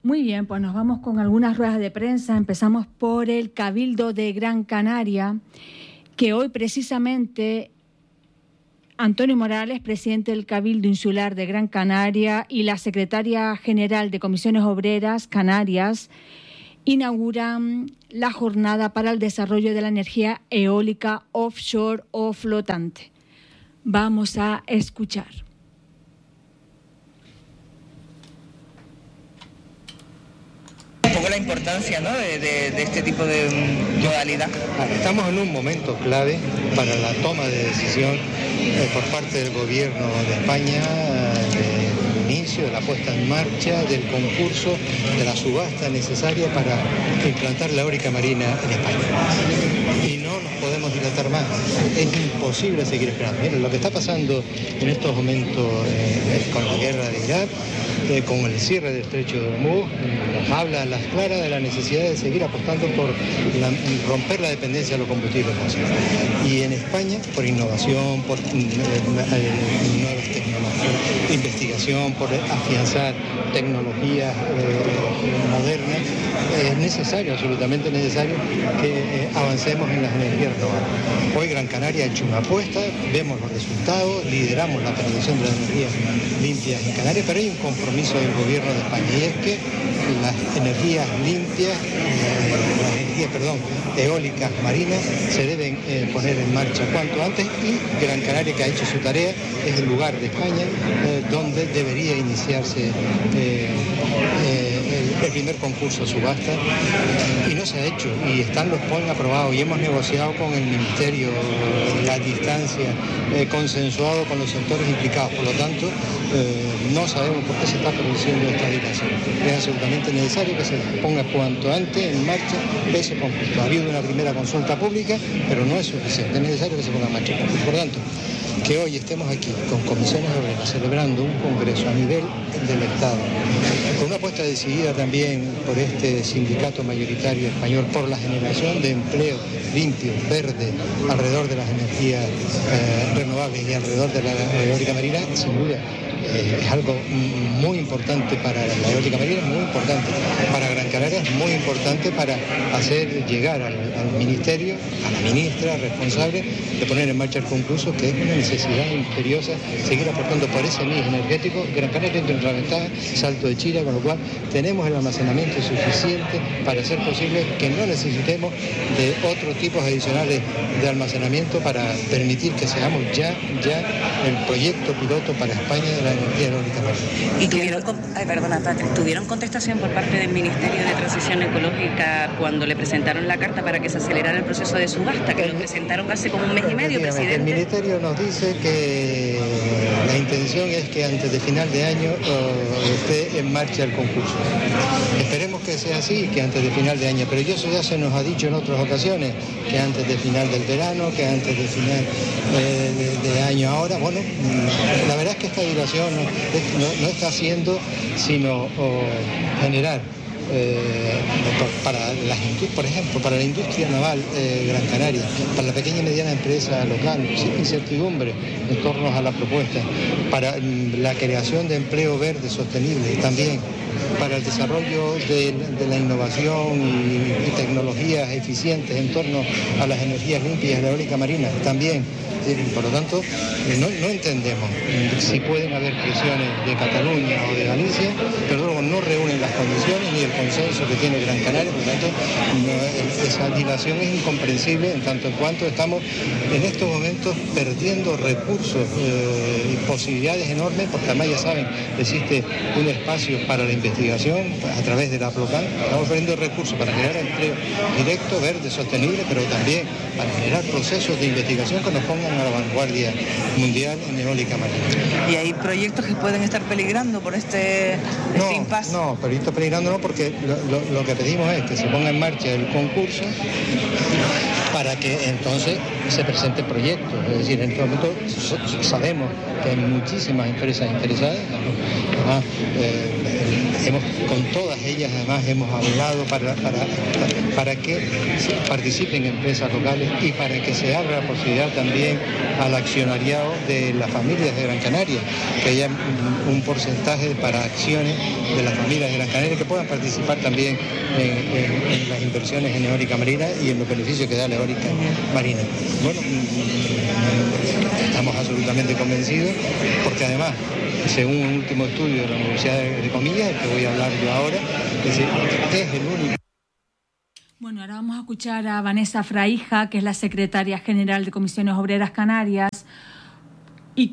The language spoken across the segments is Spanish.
Muy bien, pues nos vamos con algunas ruedas de prensa. Empezamos por el Cabildo de Gran Canaria, que hoy precisamente Antonio Morales, presidente del Cabildo Insular de Gran Canaria, y la secretaria general de Comisiones Obreras Canarias inauguran la jornada para el desarrollo de la energía eólica offshore o flotante. Vamos a escuchar. Un poco la importancia, ¿no?, de este tipo de modalidad. Estamos en un momento clave para la toma de decisión por parte del Gobierno de España, del inicio de la puesta en marcha del concurso, de la subasta necesaria para implantar la eólica marina en España. Y no nos podemos dilatar más, es imposible seguir esperando. Miren, lo que está pasando en estos momentos con la guerra de Irak, con el cierre del estrecho de Hormuz, nos habla a las claras de la necesidad de seguir apostando por romper la dependencia de los combustibles fósiles. Y en España, por innovación, por nuevas tecnologías, investigación, por afianzar tecnologías modernas, es necesario, absolutamente necesario, que avancemos en las energías renovables. Hoy Gran Canaria ha hecho una apuesta, vemos los resultados, lideramos la penetración de las energías limpias en Canarias, pero hay un compromiso del Gobierno de España, y es que las energías limpias, eólicas marinas, se deben poner en marcha cuanto antes, y Gran Canaria, que ha hecho su tarea, es el lugar de España donde debería iniciarse el primer concurso subasta, y no se ha hecho, y están los PON aprobados, y hemos negociado con el Ministerio la distancia, consensuado con los sectores implicados. Por lo tanto, no sabemos por qué se está produciendo esta dilación. Es absolutamente necesario que se ponga cuanto antes en marcha ese concurso. Ha habido una primera consulta pública, pero no es suficiente, es necesario que se ponga en marcha el concurso. Por lo tanto, que hoy estemos aquí con comisiones obreras celebrando un congreso a nivel del Estado, con una apuesta decidida también por este sindicato mayoritario español por la generación de empleo limpio, verde, alrededor de las energías renovables y alrededor de la eólica marina, sin duda es algo muy importante para la eólica marina, muy importante para Gran Canaria, muy importante para hacer llegar al Ministerio, a la ministra responsable de poner en marcha el concurso, que es una necesidad imperiosa seguir aportando por ese mix energético. Gran Canaria tiene otra ventaja, Salto de Chira, con lo cual tenemos el almacenamiento suficiente para hacer posible que no necesitemos de otros tipos adicionales de almacenamiento para permitir que seamos ya el proyecto piloto para España de la energía eólica marina. ¿Y tuvieron contestación por parte del Ministerio de Transición Ecológica cuando le presentaron la carta para que se acelerara el proceso de subasta, que lo presentaron hace como un mes y medio, presidente? El Ministerio nos dice que la intención es que antes de final de año esté en marcha el concurso. Esperemos que sea así, que antes de final de año, pero eso ya se nos ha dicho en otras ocasiones, que antes de final del verano, que antes de final de año ahora. Bueno, la verdad es que esta dilación no está haciendo sino generar por ejemplo, para la industria naval Gran Canaria, para la pequeña y mediana empresa local, sin incertidumbre en torno a la propuesta, para la creación de empleo verde sostenible también, para el desarrollo de la innovación y tecnologías eficientes en torno a las energías limpias de la eólica marina también. Por lo tanto, no entendemos si pueden haber presiones de Cataluña o de Galicia, pero luego no reúnen las condiciones ni el consenso que tiene Gran Canaria. Por lo tanto, esa dilación es incomprensible en tanto en cuanto estamos en estos momentos perdiendo recursos y posibilidades enormes, porque además ya saben, existe un espacio para la investigación a través de la Plocan. Estamos perdiendo recursos para generar empleo directo, verde, sostenible, pero también para generar procesos de investigación que nos pongan a la vanguardia mundial en eólica marina. ¿Y hay proyectos que pueden estar peligrando por este impasse? No, proyectos peligrando no, porque lo que pedimos es que se ponga en marcha el concurso para que entonces se presenten proyectos. Es decir, en este momento sabemos que hay muchísimas empresas interesadas, además, con todas ellas además hemos hablado para que participen empresas locales y para que se abra la posibilidad también al accionariado de las familias de Gran Canaria, que haya un porcentaje para acciones de las familias de Gran Canaria que puedan participar también en las inversiones en eólica marina y en los beneficios que da la eólica marina. Bueno, estamos absolutamente convencidos porque además, según un último estudio de la Universidad de Comillas, del que voy a hablar yo ahora, es el único. Bueno, ahora vamos a escuchar a Vanessa Fraija, que es la secretaria general de Comisiones Obreras Canarias y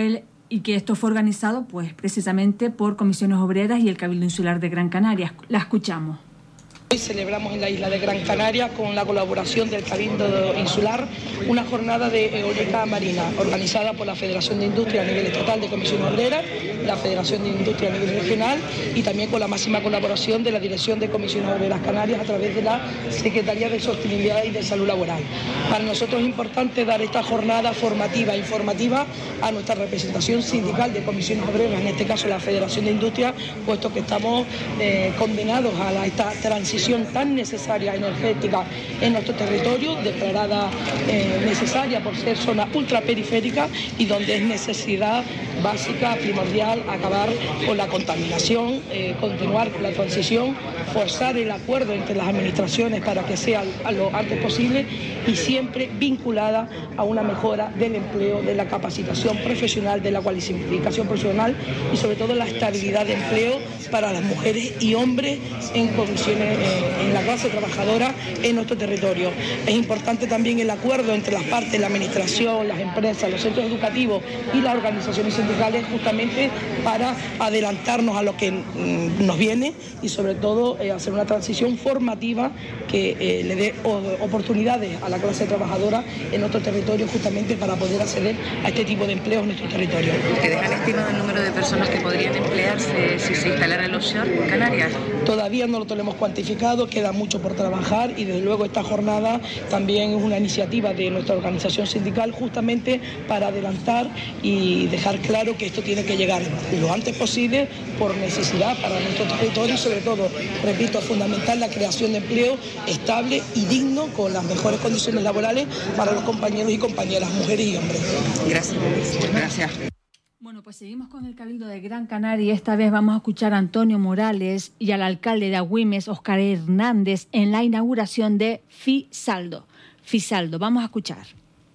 que esto fue organizado pues precisamente por Comisiones Obreras y el Cabildo Insular de Gran Canaria. La escuchamos. Hoy celebramos en la isla de Gran Canaria, con la colaboración del Cabildo Insular, una jornada de eólica marina organizada por la Federación de Industria a nivel estatal de Comisiones Obreras, la Federación de Industria a nivel regional y también con la máxima colaboración de la Dirección de Comisiones Obreras Canarias a través de la Secretaría de Sostenibilidad y de Salud Laboral. Para nosotros es importante dar esta jornada formativa e informativa a nuestra representación sindical de Comisiones Obreras, en este caso la Federación de Industria, puesto que estamos condenados a esta transición tan necesaria energética en nuestro territorio, declarada necesaria por ser zona ultraperiférica y donde es necesidad básica, primordial, acabar con la contaminación, continuar con la transición, forzar el acuerdo entre las administraciones para que sea lo antes posible y siempre vinculada a una mejora del empleo, de la capacitación profesional, de la cualificación profesional y sobre todo la estabilidad de empleo para las mujeres y hombres en condiciones en la clase trabajadora en nuestro territorio. Es importante también el acuerdo entre las partes, la administración, las empresas, los centros educativos y las organizaciones sindicales, justamente para adelantarnos a lo que nos viene y sobre todo hacer una transición formativa que le dé oportunidades a la clase trabajadora en nuestro territorio, justamente para poder acceder a este tipo de empleos en nuestro territorio. ¿Ustedes han estimado el número de personas que podrían emplearse si se instalara el offshore en Canarias? Todavía no lo tenemos cuantificado, queda mucho por trabajar y desde luego esta jornada también es una iniciativa de nuestra organización sindical justamente para adelantar y dejar claro que esto tiene que llegar lo antes posible por necesidad para nuestro territorio y sobre todo, repito, es fundamental la creación de empleo estable y digno con las mejores condiciones laborales para los compañeros y compañeras, mujeres y hombres. Gracias. Gracias. Bueno, pues seguimos con el Cabildo de Gran Canaria y esta vez vamos a escuchar a Antonio Morales y al alcalde de Agüimes, Óscar Hernández, en la inauguración de Fisaldo. Vamos a escuchar.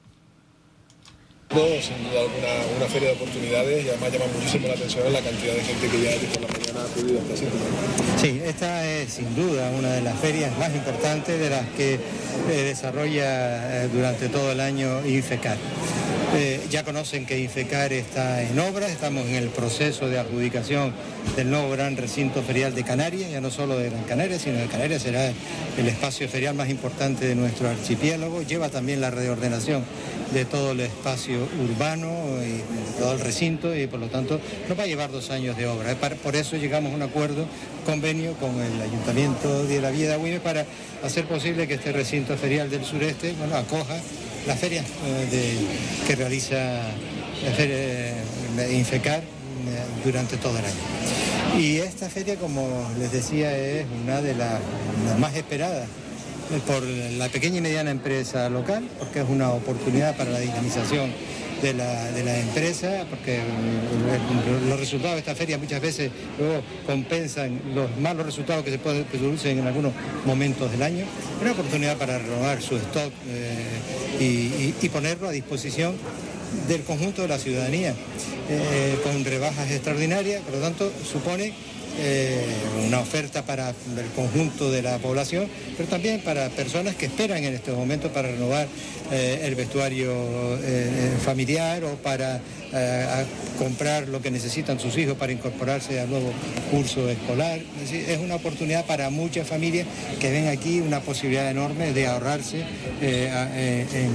No, sin duda alguna, una feria de oportunidades y además llama muchísimo la atención la cantidad de gente que ya por la mañana ha acudido a esta cita. Sí, esta es sin duda una de las ferias más importantes de las que desarrolla durante todo el año INFECAR. Ya conocen que INFECAR está en obra, estamos en el proceso de adjudicación del nuevo gran recinto ferial de Canarias, ya no solo de Gran Canaria, sino de Canarias será el espacio ferial más importante de nuestro archipiélago, lleva también la reordenación de todo el espacio urbano y todo el recinto y por lo tanto nos va a llevar 2 años de obra. Por eso llegamos a un convenio con el Ayuntamiento de la Villa de Agüimes para hacer posible que este recinto ferial del sureste acoja la feria que realiza INFECAR durante todo el año. Y esta feria, como les decía, es una de las más esperadas por la pequeña y mediana empresa local, porque es una oportunidad para la dinamización de la empresa, porque los resultados de esta feria muchas veces luego compensan los malos resultados que se producen en algunos momentos del año. Es una oportunidad para renovar su stock y ponerlo a disposición del conjunto de la ciudadanía, con rebajas extraordinarias, por lo tanto supone una oferta para el conjunto de la población, pero también para personas que esperan en estos momentos para renovar el vestuario familiar o para comprar lo que necesitan sus hijos para incorporarse al nuevo curso escolar. Es decir, es una oportunidad para muchas familias que ven aquí una posibilidad enorme de ahorrarse en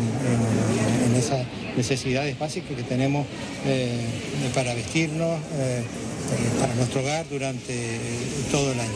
esas necesidades básicas que tenemos para vestirnos, para nuestro hogar durante todo el año.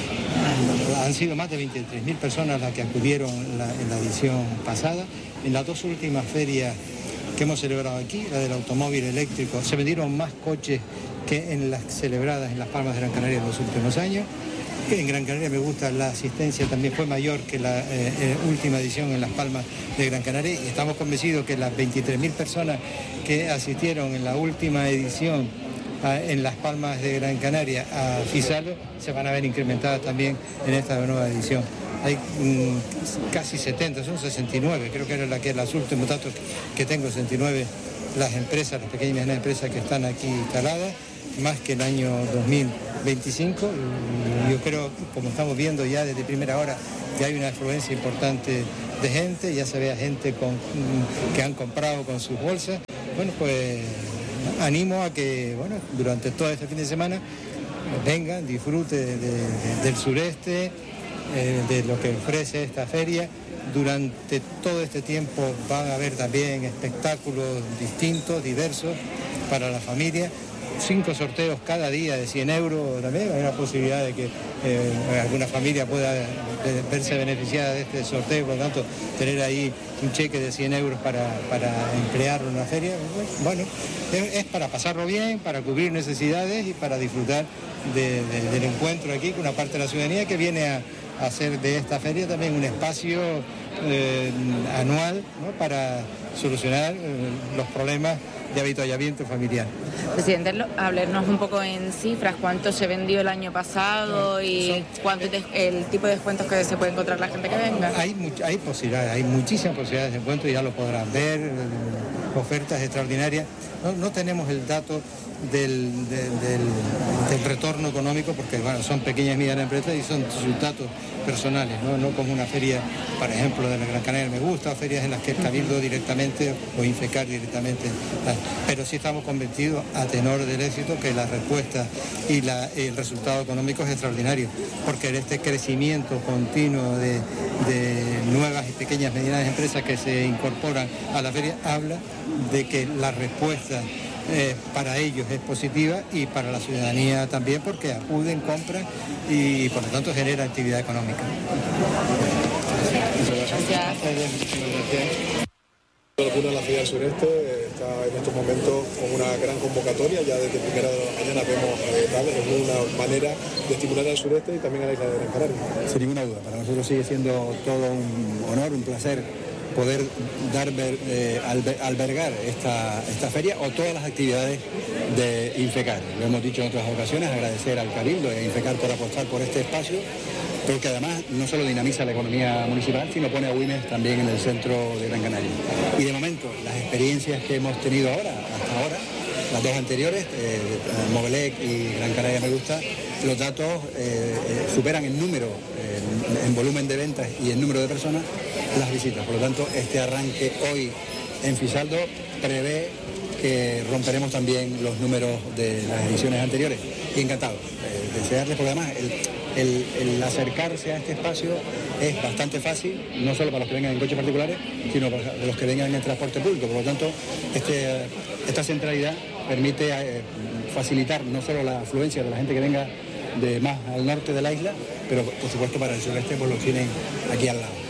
Han sido más de 23.000 personas las que acudieron en la edición pasada. En las dos últimas ferias que hemos celebrado aquí, la del automóvil eléctrico, se vendieron más coches que en las celebradas en Las Palmas de Gran Canaria en los últimos años. En Gran Canaria Me Gusta, la asistencia también fue mayor que la última edición en Las Palmas de Gran Canaria, y estamos convencidos que las 23.000 personas que asistieron en la última edición en Las Palmas de Gran Canaria a Fisaldo se van a ver incrementadas también en esta nueva edición. Hay casi 70, son 69, creo que era los últimos datos que tengo, 69 las empresas, las pequeñas empresas que están aquí instaladas, más que el año 2025. Yo creo, como estamos viendo ya desde primera hora, que hay una afluencia importante de gente, ya se ve a gente que han comprado con sus bolsas. Bueno, pues animo a que, bueno, durante todo este fin de semana vengan, disfruten del sureste, de lo que ofrece esta feria. Durante todo este tiempo van a haber también espectáculos distintos, diversos para la familia. 5 sorteos cada día de 100 euros también. Hay una posibilidad de que alguna familia pueda verse beneficiada de este sorteo, por lo tanto tener ahí un cheque de 100 euros para emplearlo en una feria. Bueno, es para pasarlo bien, para cubrir necesidades y para disfrutar del encuentro aquí con una parte de la ciudadanía que viene a hacer de esta feria también un espacio anual, ¿no?, para solucionar los problemas de avituallamiento familiar. Presidente, háblenos un poco en cifras, cuánto se vendió el año pasado y cuánto el tipo de descuentos que se puede encontrar la gente que venga. Hay posibilidades, hay muchísimas posibilidades de encuentro, ya lo podrán ver, ofertas extraordinarias. No tenemos el dato del retorno económico porque, bueno, son pequeñas y medianas empresas y son sus datos personales, no como una feria, por ejemplo, de la Gran Canaria Me Gusta, ferias en las que el Cabildo directamente o Infecar directamente. Pero sí estamos convencidos, a tenor del éxito, que la respuesta y el resultado económico es extraordinario, porque este crecimiento continuo de nuevas y pequeñas y medianas empresas que se incorporan a la feria habla de que la respuesta para ellos es positiva y para la ciudadanía también, porque acuden, compran y por lo tanto genera actividad económica. La Laguna de la Feria del Sureste está en estos momentos con una gran convocatoria, ya desde primera de la mañana vemos es una manera de estimular al sureste y también a la isla de Gran Canaria. Sin ninguna duda, para nosotros sigue siendo todo un honor, un placer poder albergar esta feria o todas las actividades de Infecar. Lo hemos dicho en otras ocasiones, agradecer al Cabildo y a Infecar por apostar por este espacio, porque además no solo dinamiza la economía municipal, sino pone a Güímez también en el centro de Gran Canaria. Y de momento, las experiencias que hemos tenido hasta ahora, las dos anteriores, Movelec y Gran Canaria Me Gusta, los datos superan en número, en volumen de ventas y en número de personas, las visitas. Por lo tanto, este arranque hoy en Fisaldo prevé que romperemos también los números de las ediciones anteriores. Y encantado, desearles, porque además el acercarse a este espacio es bastante fácil, no solo para los que vengan en coches particulares, sino para los que vengan en el transporte público. Por lo tanto, esta centralidad permite facilitar no solo la afluencia de la gente que venga de más al norte de la isla, pero por supuesto para el sureste pues lo tienen aquí al lado.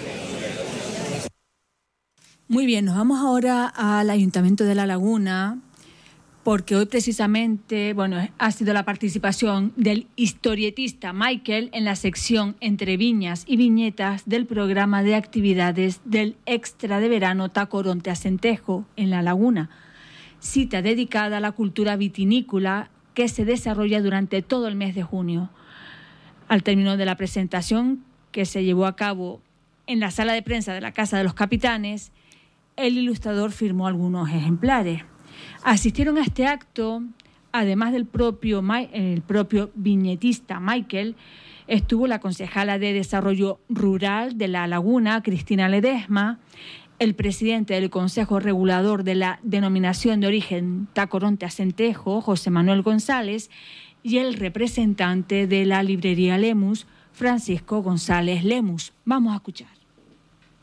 Muy bien, nos vamos ahora al Ayuntamiento de La Laguna, porque hoy precisamente, ha sido la participación del historietista Michael en la sección Entre Viñas y Viñetas del programa de actividades del Extra de Verano Tacoronte Acentejo en La Laguna, cita dedicada a la cultura vitinícola que se desarrolla durante todo el mes de junio. Al término de la presentación, que se llevó a cabo en la sala de prensa de la Casa de los Capitanes, el ilustrador firmó algunos ejemplares. Asistieron a este acto, además del propio viñetista Michael, estuvo la concejala de Desarrollo Rural de La Laguna, Cristina Ledesma, el presidente del Consejo Regulador de la Denominación de Origen Tacoronte Acentejo, José Manuel González, y el representante de la librería Lemus, Francisco González Lemus. Vamos a escuchar.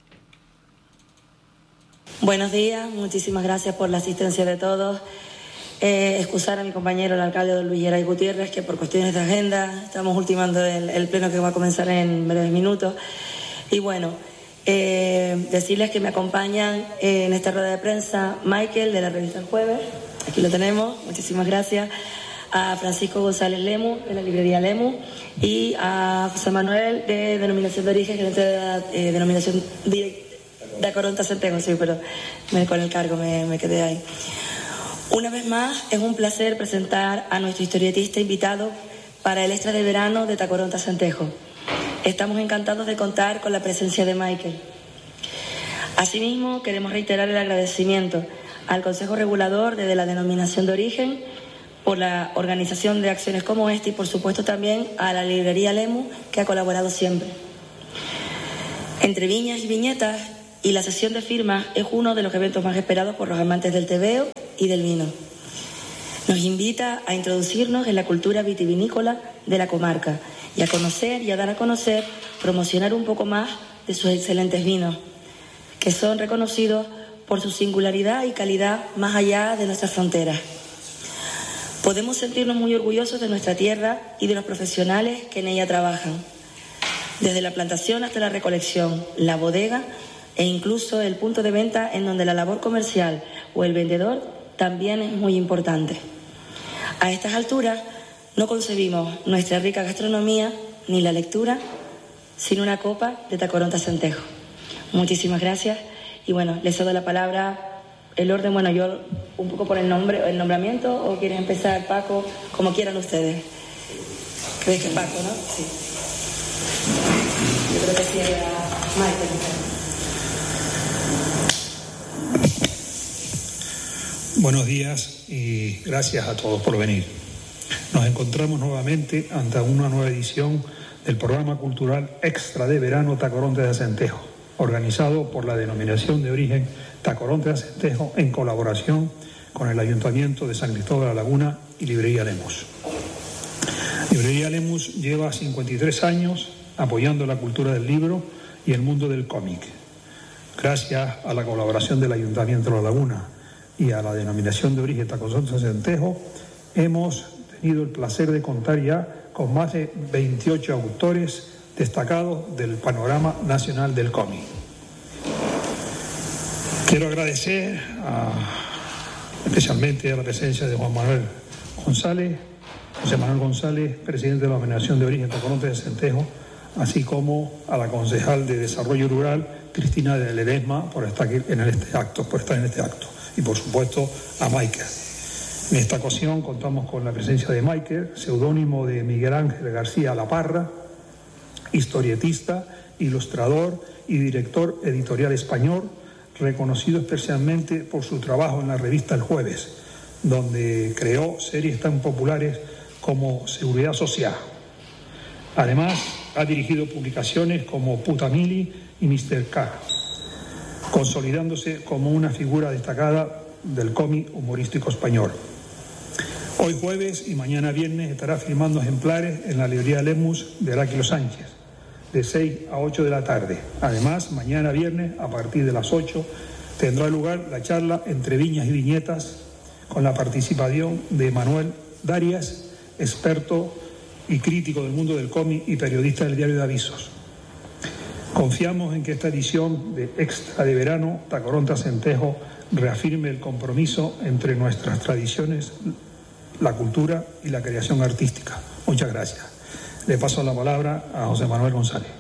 Buenos días, muchísimas gracias por la asistencia de todos. excusar a mi compañero, el alcalde don Luis Geray Gutiérrez, que por cuestiones de agenda estamos ultimando el pleno que va a comenzar en breves minutos. Y bueno, decirles que me acompañan en esta rueda de prensa Michael, de la revista El Jueves, aquí lo tenemos, muchísimas gracias, a Francisco González Lemus, de la librería Lemus, y a José Manuel, de Denominación de Origen, gerente de la Denominación de Tacoronte Centejo, sí, pero con el cargo me quedé ahí. Una vez más, es un placer presentar a nuestro historietista invitado para el extra de verano de Tacoronte Centejo. Estamos encantados de contar con la presencia de Michael. Asimismo, queremos reiterar el agradecimiento al Consejo Regulador de la Denominación de Origen por la organización de acciones como esta y, por supuesto, también a la librería Lemus, que ha colaborado siempre. Entre viñas y viñetas y la sesión de firmas es uno de los eventos más esperados por los amantes del tebeo y del vino. Nos invita a introducirnos en la cultura vitivinícola de la comarca y a conocer y a dar a conocer, promocionar un poco más de sus excelentes vinos, que son reconocidos por su singularidad y calidad más allá de nuestras fronteras. Podemos sentirnos muy orgullosos de nuestra tierra y de los profesionales que en ella trabajan, desde la plantación hasta la recolección, la bodega e incluso el punto de venta, en donde la labor comercial o el vendedor también es muy importante. A estas alturas no concebimos nuestra rica gastronomía ni la lectura sin una copa de Tacoronte Centejo. Muchísimas gracias y bueno, les cedo la palabra. El orden, bueno, yo un poco por el nombramiento, o quieres empezar, Paco, como quieran ustedes. ¿Crees que Paco, no? Sí. Yo creo que sí era Michael. Buenos días y gracias a todos por venir. Nos encontramos nuevamente ante una nueva edición del programa cultural extra de verano Tacoronte de Centejo, organizado por la Denominación de Origen Tacoronte de Centejo en colaboración con el Ayuntamiento de San Cristóbal de la Laguna y Librería Lemus. Librería Lemus lleva 53 años apoyando la cultura del libro y el mundo del cómic. Gracias a la colaboración del Ayuntamiento de La Laguna y a la Denominación de Origen Tacoronte de Centejo, hemos tenido el placer de contar ya con más de 28 autores destacados del panorama nacional del cómic. Quiero agradecer especialmente a la presencia de José Manuel González, presidente de la Denominación de Origen Tacoronte de Centejo, así como a la concejal de Desarrollo Rural, Cristina de Ledesma, por estar en este acto, y por supuesto a Michael. En esta ocasión contamos con la presencia de Michael, seudónimo de Miguel Ángel García La Parra, historietista, ilustrador y director editorial español, reconocido especialmente por su trabajo en la revista El Jueves, donde creó series tan populares como Seguridad Social. Además, ha dirigido publicaciones como Putamili y Mr. K, consolidándose como una figura destacada del cómic humorístico español. Hoy jueves y mañana viernes estará firmando ejemplares en la librería Lemus de Heráclito Sánchez, de 6 a 8 de la tarde. Además, mañana viernes, a partir de las 8, tendrá lugar la charla Entre Viñas y Viñetas, con la participación de Manuel Darias, experto y crítico del mundo del cómic y periodista del Diario de Avisos. Confiamos en que esta edición de Extra de Verano Tacoronte Centejo reafirme el compromiso entre nuestras tradiciones, la cultura y la creación artística. Muchas gracias. Le paso la palabra a José Manuel González.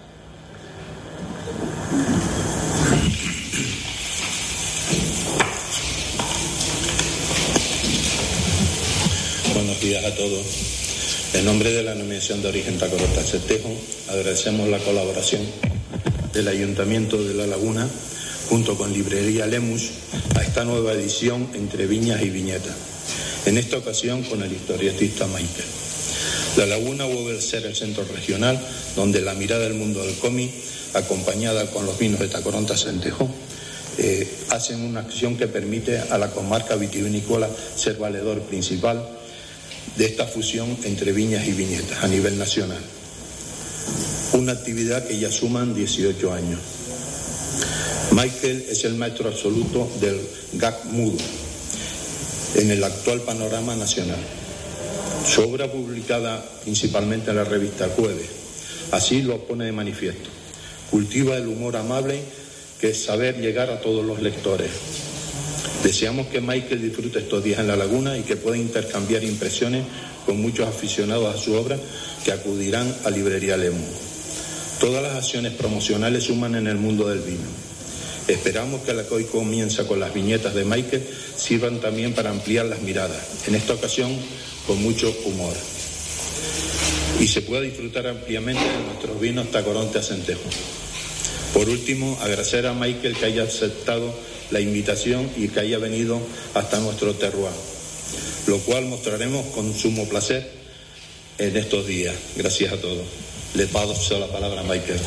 Buenos días a todos. En nombre de la Denominación de Origen Tacoronte Centejo, agradecemos la colaboración del Ayuntamiento de La Laguna junto con Librería Lemus a esta nueva edición Entre Viñas y Viñetas. En esta ocasión con el historietista Michael. La Laguna vuelve a ser el centro regional donde la mirada del mundo del cómic, acompañada con los vinos de Tacoronte Centejo, hacen una acción que permite a la comarca vitivinícola ser valedor principal de esta fusión entre viñas y viñetas a nivel nacional. Una actividad que ya suman 18 años. Michael es el maestro absoluto del gag mudo. en el actual panorama nacional. Su obra, publicada principalmente en la revista Jueves, así lo pone de manifiesto. Cultiva el humor amable, que es saber llegar a todos los lectores. Deseamos que Michael disfrute estos días en La Laguna y que pueda intercambiar impresiones con muchos aficionados a su obra que acudirán a Librería Lemus. Todas las acciones promocionales suman en el mundo del vino. Esperamos que la que hoy comienza con las viñetas de Michael sirvan también para ampliar las miradas, en esta ocasión con mucho humor. Y se pueda disfrutar ampliamente de nuestros vinos Tacoronte Acentejo. Por último, agradecer a Michael que haya aceptado la invitación y que haya venido hasta nuestro terroir, lo cual mostraremos con sumo placer en estos días. Gracias a todos. Le paso la palabra a Michael.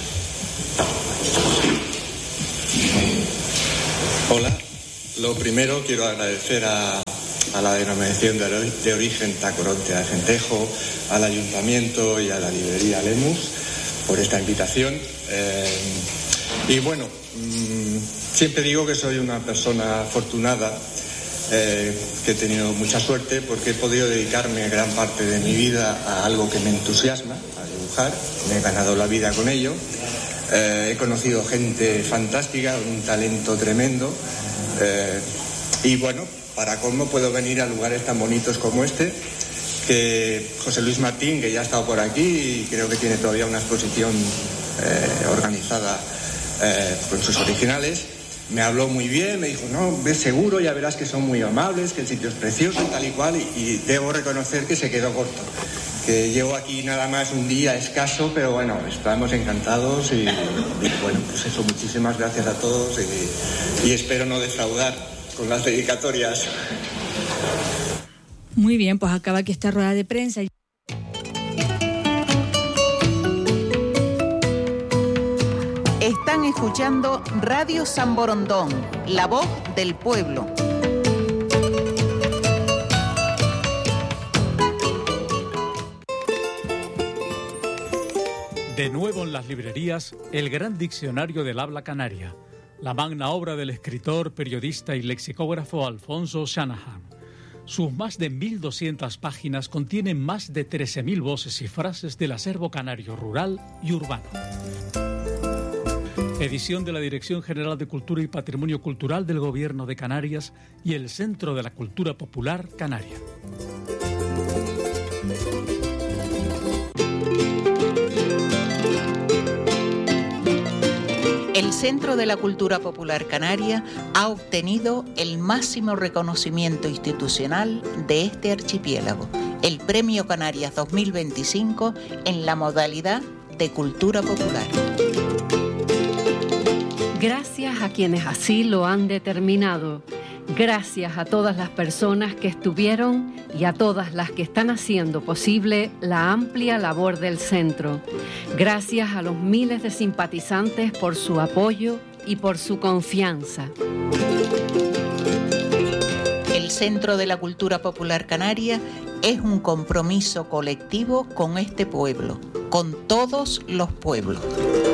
Hola, lo primero quiero agradecer a la denominación de origen Tacoronte Acentejo, al Ayuntamiento y a la Librería Lemus por esta invitación. Y bueno, siempre digo que soy una persona afortunada, que he tenido mucha suerte porque he podido dedicarme gran parte de mi vida a algo que me entusiasma, a dibujar. Me he ganado la vida con ello. He conocido gente fantástica, un talento tremendo. Y bueno, para colmo puedo venir a lugares tan bonitos como este, que José Luis Martín, que ya ha estado por aquí y creo que tiene todavía una exposición organizada con sus originales, me habló muy bien, me dijo, no, ves seguro, ya verás que son muy amables, que el sitio es precioso y tal y cual, y debo reconocer que se quedó corto, que llevo aquí nada más un día escaso, pero bueno, estamos encantados y bueno, pues eso, muchísimas gracias a todos y espero no defraudar con las dedicatorias. Muy bien, pues acaba aquí esta rueda de prensa. Están escuchando Radio San Borondón, la voz del pueblo. De nuevo en las librerías, el gran diccionario del habla canaria, la magna obra del escritor, periodista y lexicógrafo Alfonso Shanahan. Sus más de 1.200 páginas contienen más de 13.000 voces y frases del acervo canario rural y urbano. Edición de la Dirección General de Cultura y Patrimonio Cultural del Gobierno de Canarias y el Centro de la Cultura Popular Canaria. El Centro de la Cultura Popular Canaria ha obtenido el máximo reconocimiento institucional de este archipiélago, el Premio Canarias 2025 en la modalidad de Cultura Popular. Gracias a quienes así lo han determinado. Gracias a todas las personas que estuvieron y a todas las que están haciendo posible la amplia labor del centro. Gracias a los miles de simpatizantes por su apoyo y por su confianza. El Centro de la Cultura Popular Canaria es un compromiso colectivo con este pueblo, con todos los pueblos.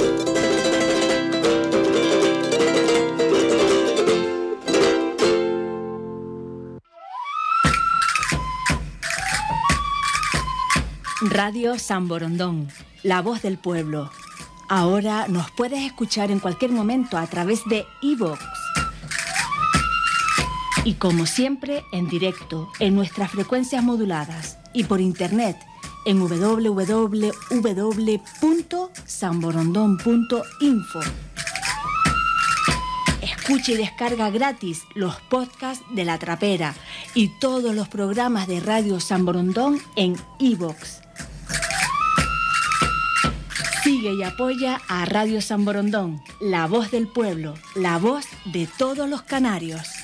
Radio San Borondón, la voz del pueblo. Ahora nos puedes escuchar en cualquier momento a través de iVoox. Y como siempre, en directo, en nuestras frecuencias moduladas y por internet en www.sanborondon.info. Escucha y descarga gratis los podcasts de La Trapera y todos los programas de Radio San Borondón en iVoox. Sigue y apoya a Radio San Borondón, la voz del pueblo, la voz de todos los canarios.